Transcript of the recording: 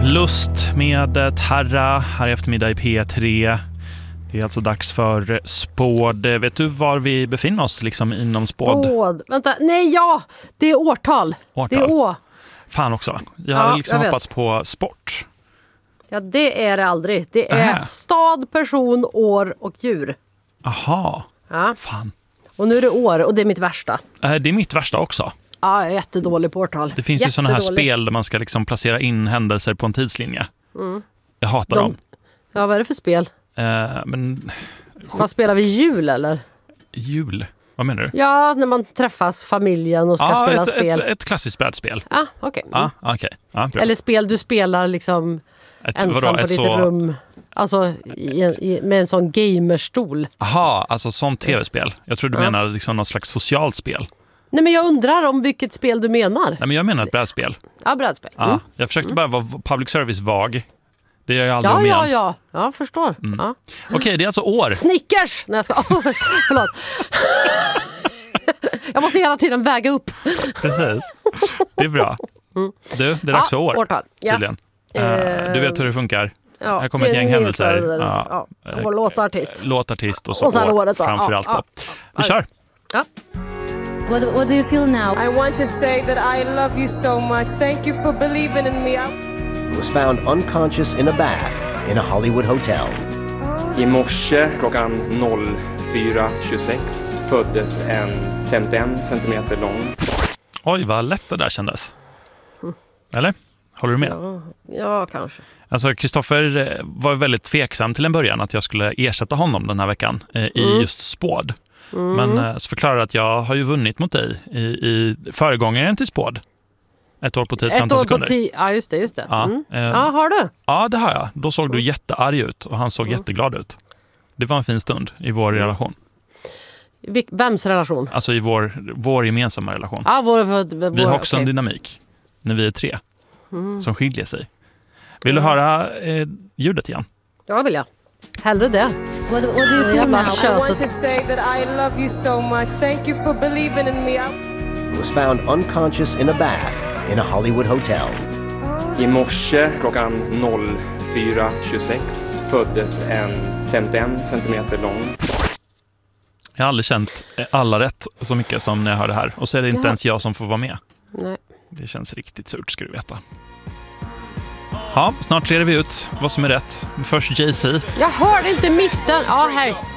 Lust med Tarra här i eftermiddag i P3. Det är alltså dags för spåd. Vet du var vi befinner oss liksom inom spåd? Vänta, nej det är årtal. Det är å. Fan också. Jag hade liksom hoppats på sport. Ja, det är det aldrig. Det är stad, person, år och djur. Aha. Ja. Fan. Och nu är det år och det är mitt värsta. Det är mitt värsta också. Ja, jag är jättedålig på årtal. Det finns ju sådana här spel där man ska liksom placera in händelser på en tidslinje. Jag hatar dem. Ja, vad är det för spel? Men man spelar vid jul eller? Jul? Vad menar du? Ja, när man träffas familjen och ska spela spel. Ett klassiskt brädspel. Ja, okej. Okay. Eller spel du spelar liksom ensam på ditt rum. Alltså med en sån gamerstol. Aha, alltså sån tv-spel. Jag tror du menar liksom något slags socialt spel. Nej, men jag undrar om vilket spel du menar. Nej, men jag menar ett brädspel. Ja, brädspel. Ja, jag försökte bara vara public service vag. Det gör jag aldrig om igen. Ja, förstår. Ja. Okej, det är alltså år. Snickers! Nej, jag ska... förlåt. Jag måste hela tiden väga upp. Precis. Det är bra. Du, det är dags för år. Årtal. Tydligen. Du vet hur det funkar. Ja, här kommer ett gäng händelser. Och låtartist. Låtartist och så sen året framförallt då. Vi kör. Ja. What do you feel now? I want to say that I love you so much. Thank you for believing in me. Was found unconscious in a bath in a Hollywood hotel. I morse klockan 04.26 föddes en 51 centimeter lång. Oj, vad lätt det där kändes. Eller? Håller du med? Ja, kanske. Alltså, Kristoffer var väldigt tveksam till en början att jag skulle ersätta honom den här veckan i just spåd. Men så förklarar att jag har ju vunnit mot dig i föregångaren till spåd. 1 år på 10-15 sekunder. Ja, just det. Ja, har du? Ja, det har jag. Då såg du jättearg ut och han såg jätteglad ut. Det var en fin stund i vår relation. Vems relation? Alltså i vår gemensamma relation. Ja, vi har också en dynamik när vi är 3 som skiljer sig. Vill du höra ljudet igen? Ja, vill jag. Hellre det. What do you feel now? I want to say that I love you so much. Thank you for believing in me. Was found unconscious in a bath in a Hollywood hotel. I morse klockan 04.26 föddes en 51 centimeter lång. Jag har aldrig känt alla rätt så mycket som när jag hör det här. Och så är det inte ens jag som får vara med. Nej. Det känns riktigt surt, ska du veta. Ja, snart ser vi ut vad som är rätt. Först Jay-Z. Jag hörde inte mitten. Ja, här.